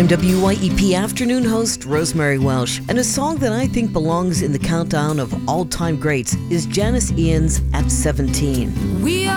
I'm WYEP afternoon host Rosemary Welsh, and a song that I think belongs in the countdown of all-time greats is Janis Ian's At 17. We